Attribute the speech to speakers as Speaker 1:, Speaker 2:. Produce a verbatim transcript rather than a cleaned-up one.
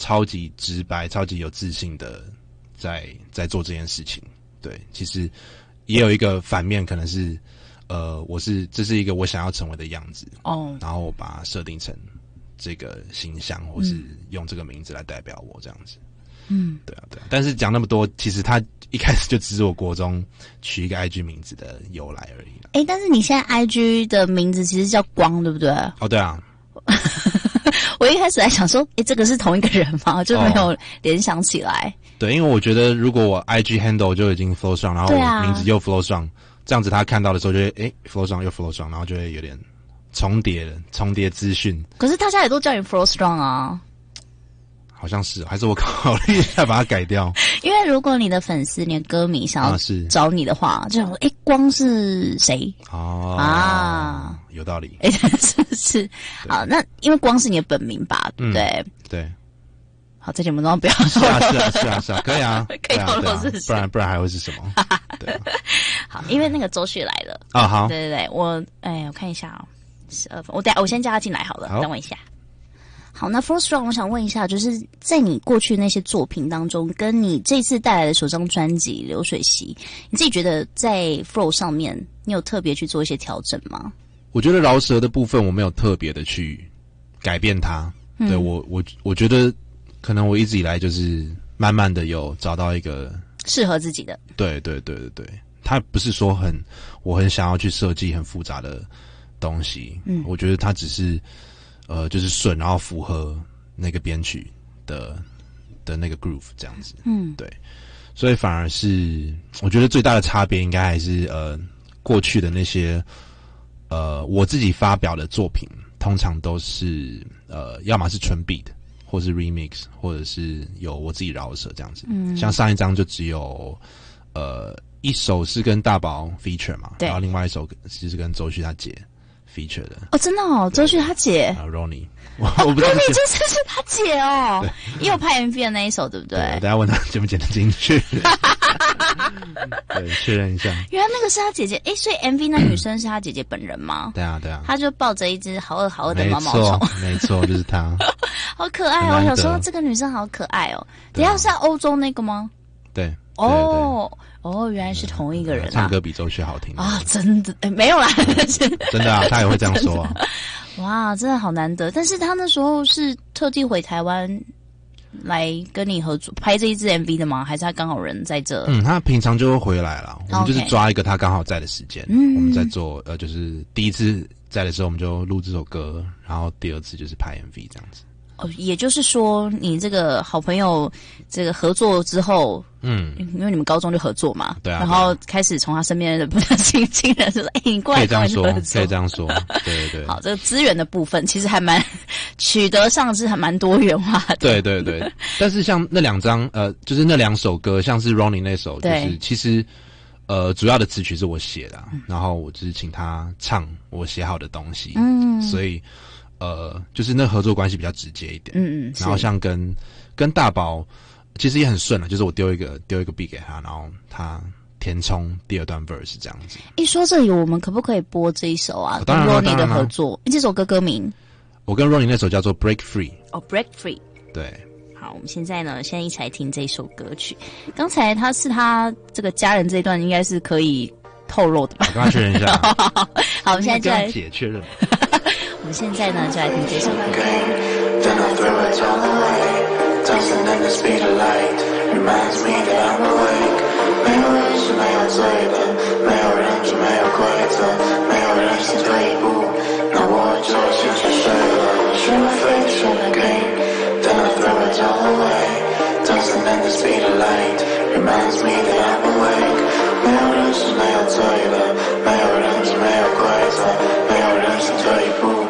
Speaker 1: 超级直白、超级有自信的在在做这件事情。对，其实也有一个反面，可能是呃，我是这是一个我想要成为的样子哦，然后我把它设定成这个形象，或是用这个名字来代表我这样子。嗯，对啊，对啊。但是讲那么多，其实他一开始就只是我国中取一个 I G 名字的由来而已啦。
Speaker 2: 哎、欸，但是你现在 I G 的名字其实叫光，对不对？
Speaker 1: 哦，对啊。
Speaker 2: 我一开始还想说，哎、欸，这个是同一个人吗？就没有联想起来。哦、
Speaker 1: 对，因为我觉得如果我 I G handle 就已经 flow 上，然后我名字又 flow 上，这样子他看到的时候就会，哎、欸、，flow 上又 flow 上，然后就会有点重叠了，重叠资讯。
Speaker 2: 可是大家也都叫你 flow strong 啊。
Speaker 1: 好像是，还是我考虑一下把它改掉。
Speaker 2: 因为如果你的粉丝、你的歌迷想要找你的话，啊、就想说，哎、欸，光是谁？哦
Speaker 1: 啊，有道理。
Speaker 2: 哎、欸，是是。好，那因为光是你的本名吧，对不对？
Speaker 1: 嗯、对。
Speaker 2: 好，在节目中不要说。
Speaker 1: 是啊，是啊，是啊，是啊，可以啊，
Speaker 2: 可以透露是谁、
Speaker 1: 啊，不然不然还会是什么？对、啊。
Speaker 2: 好，因为那个周旭来了。
Speaker 1: 啊、哦，好。
Speaker 2: 对对对，我哎，我看一下哦，十二分，我等下我先叫他进来好了，好等我一下。好，那 Flow Strong 我想问一下，就是在你过去那些作品当中，跟你这次带来的首张专辑《流水席》，你自己觉得在 Flow 上面，你有特别去做一些调整吗？
Speaker 1: 我觉得饶舌的部分我没有特别的去改变它，嗯、对我我我觉得可能我一直以来就是慢慢的有找到一个
Speaker 2: 适合自己的。
Speaker 1: 对对对对对，它不是说很我很想要去设计很复杂的东西，嗯，我觉得它只是。呃，就是顺，然后符合那个编曲的的那个 groove 这样子，嗯，对，所以反而是我觉得最大的差别应该还是呃过去的那些呃我自己发表的作品，通常都是呃要么是纯 beat， 或是 remix， 或者是有我自己饶舌这样子，嗯，像上一张就只有呃一首是跟大宝 feature 嘛，然后另外一首其实是跟周旭他姐。feature 的
Speaker 2: 哦，真的哦，周旭他姐
Speaker 1: 啊 ，Ronnie， 我我不知道
Speaker 2: ，Ronnie 这次是他姐哦，也有拍 M V 的那一首，对不对？
Speaker 1: 对，大家问他剪不剪得进去，对，确认一下。
Speaker 2: 原来那个是他姐姐，诶，所以 M V 那女生是他姐姐本人吗？
Speaker 1: 对啊，对啊，
Speaker 2: 他就抱着一只好饿好饿的毛毛虫，
Speaker 1: 没错，就是他，
Speaker 2: 好可爱哦！我想说这个女生好可爱哦。等一下是在欧洲那个吗？
Speaker 1: 对，
Speaker 2: 哦。哦，原来是同一个人、啊。
Speaker 1: 唱歌比周旭好听
Speaker 2: 啊！真的、欸、没有啦，
Speaker 1: 真的啊，他也会这样说啊。
Speaker 2: 哇，真的好难得！但是他那时候是特地回台湾来跟你合作拍这一支 M V 的吗？还是他刚好人在这？
Speaker 1: 嗯，他平常就会回来了。我们就是抓一个他刚好在的时间，嗯、我们在做呃，就是第一次在的时候我们就录这首歌，然后第二次就是拍 M V 这样子。
Speaker 2: 哦，也就是说，你这个好朋友这个合作之后，嗯，因为你们高中就合作嘛，
Speaker 1: 对啊，
Speaker 2: 然后开始从他身边的不同亲亲人说，哎、欸，你过来跟我合作，
Speaker 1: 可以这样说，对对对。
Speaker 2: 好，这个资源的部分其实还蛮取得上是还蛮多元化的，
Speaker 1: 对对对。但是像那两张，呃，就是那两首歌，像是 Ronnie 那首，就是其实呃主要的词曲是我写的、啊嗯，然后我只是请他唱我写好的东西，嗯，所以。呃，就是那合作关系比较直接一点，嗯嗯，然后像跟跟大宝，其实也很顺了，就是我丢一个丢一个 beat 给他，然后他填充第二段 verse 这样子。一
Speaker 2: 说这里，我们可不可以播这一首啊？
Speaker 1: 哦、当然
Speaker 2: 跟 Ronnie 的合作，这首歌歌名，
Speaker 1: 我跟 Ronnie 那首叫做 Break Free。
Speaker 2: 哦 ，Break Free。
Speaker 1: 对。
Speaker 2: 好，我们现在呢，现在一起来听这首歌曲。刚才他是他这个家人这一段，应该是可以透露的吧？
Speaker 1: 我跟他确认一下。
Speaker 2: 好，我们现在就来
Speaker 1: 姐确认。
Speaker 2: 我们现在呢，就来听这首歌。
Speaker 3: Reminds me that